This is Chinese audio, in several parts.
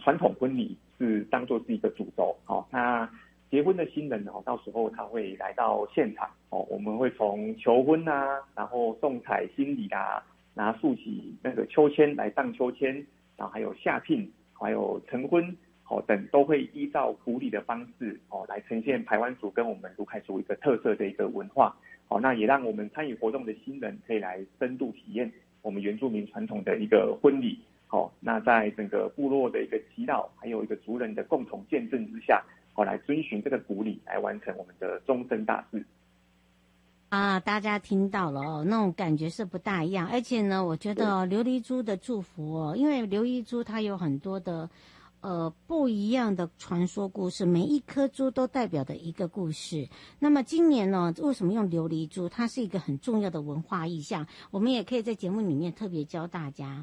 传统婚礼是当作是一个主轴，那结婚的新人到时候他会来到现场，我们会从求婚啊，然后送彩新礼啊，拿竖起那个秋千来荡秋千，然后还有下聘，还有成婚，等都会依照古礼的方式来呈现排湾族跟我们鲁凯族一个特色的一个文化，那也让我们参与活动的新人可以来深度体验我们原住民传统的一个婚礼。那在整个部落的一个祈祷，还有一个族人的共同见证之下，来遵循这个古礼来完成我们的终身大事。 啊，大家听到了那种感觉是不大一样。而且呢，我觉得琉璃珠的祝福因为琉璃珠它有很多的不一样的传说故事，每一颗珠都代表的一个故事。那么今年呢，为什么用琉璃珠？它是一个很重要的文化意象，我们也可以在节目里面特别教大家。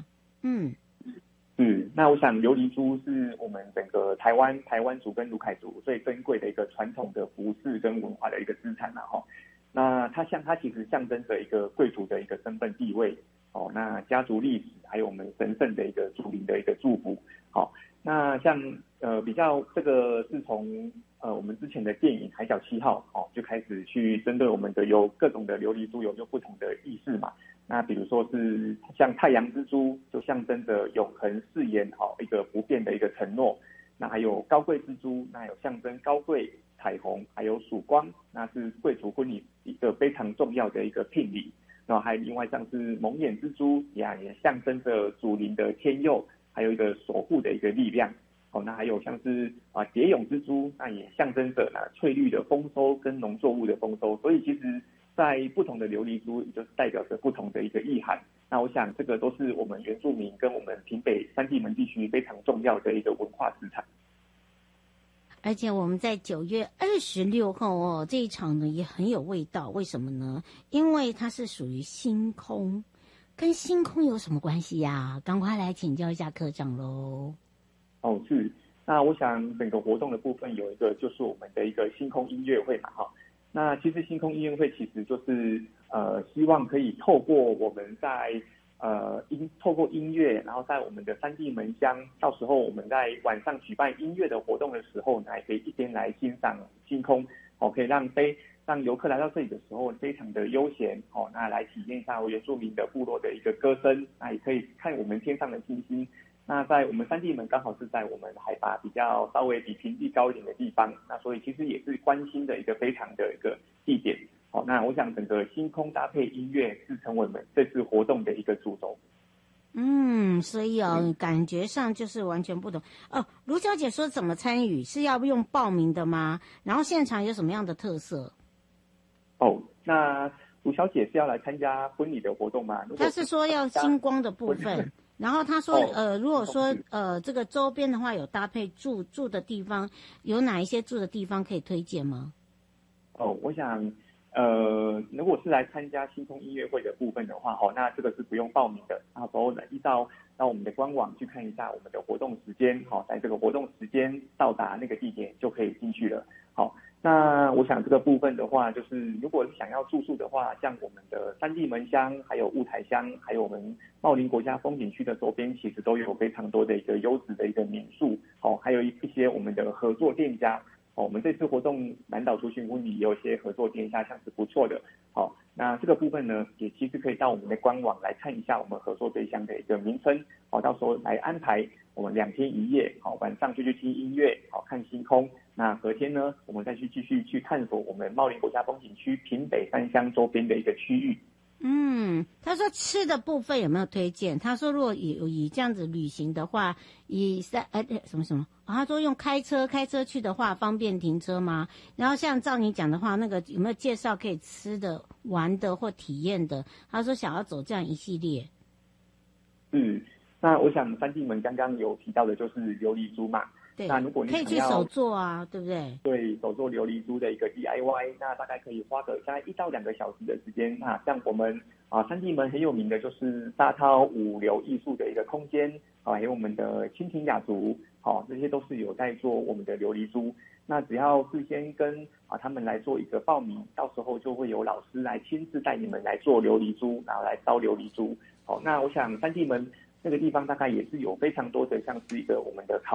那我想琉璃珠是我们整个台湾族跟鲁凯族最珍贵的一个传统的服饰跟文化的一个资产那它其实象征着一个贵族的一个身份地位那家族历史，还有我们神圣的一个祖灵的一个祝福那像比较这个是从我们之前的电影《海角七号》就开始去针对我们的有各种的琉璃珠有不同的意思嘛。那比如说是像太阳之珠，就象征着永恒誓言一个不变的一个承诺。那还有高贵之珠，那有象征高贵、彩虹，还有曙光，那是贵族婚礼一个非常重要的一个聘礼。然后还有另外像是蒙眼之珠，也象征着祖灵的天佑，还有一个守护的一个力量。那还有像是蝶蛹之珠，那也象征着翠绿的丰收跟农作物的丰收。所以其实在不同的琉璃珠，也就是代表着不同的一个意涵。那我想这个都是我们原住民跟我们平北三地门地区非常重要的一个文化资产。 而且我们在9月26号这一场呢也很有味道。为什么呢？因为它是属于星空，跟星空有什么关系呀？赶快来请教一下科长喽。 是。那我想整个活动的部分有一个就是我们的一个星空音乐会嘛那其实星空音乐会其实就是希望可以透过我们在透过音乐，然后在我们的三地门乡，到时候我们在晚上举办音乐的活动的时候呢，也可以一边来欣赏星空可以让游客来到这里的时候非常的悠闲那来体验一下原住民的部落的一个歌声，那也可以看我们天上的星星。那在我们三地门刚好是在我们海拔比较稍微比平地高一点的地方，那所以其实也是观星的一个非常的一个地点那我想整个星空搭配音乐是成为我们这次活动的一个主轴。 所以感觉上就是完全不同卢小姐说怎么参与，是要用报名的吗？然后现场有什么样的特色？ 那卢小姐是要来参加婚礼的活动吗？ 她是说要星光的部分然后他说如果说这个周边的话有搭配住的地方，有哪一些住的地方可以推荐吗？ 我想如果是来参加星空音乐会的部分的话那这个是不用报名的，到时候呢依照到我们的官网去看一下我们的活动时间在这个活动时间到达那个地点就可以进去了。那我想这个部分的话，就是如果想要住宿的话，像我们的三地门乡，还有雾台乡，还有我们茂林国家风景区的周边，其实都有非常多的一个优质的一个民宿还有一些我们的合作店家我们这次活动南岛族群婚礼也有一些合作店家像是不错的那这个部分呢也其实可以到我们的官网来看一下我们合作对象的一个名称到时候来安排我们2天1夜晚上就去听音乐看星空，那隔天呢我们再去继续去探索我们茂林国家风景区平北三乡周边的一个区域。 他说吃的部分有没有推荐？他说如果以这样子旅行的话，什么他说用开车去的话方便停车吗？然后像照你讲的话，那个有没有介绍可以吃的、玩的或体验的？他说想要走这样一系列。 那我想三地门刚刚有提到的就是琉璃珠嘛， 对， 那如果你可以去手做啊，对不对？ 对，手做琉璃珠的一个 DIY， 那大概可以花个大概1到2个小时的时间。那像我们三地门很有名的就是沙涛五流艺术的一个空间还有我们的蜻蜓雅族这些都是有在做我们的琉璃珠。那只要事先跟他们来做一个报名，到时候就会有老师来亲自带你们来做琉璃珠，然后来烧琉璃珠那我想三地门那个地方大概也是有非常多的像是一个我们的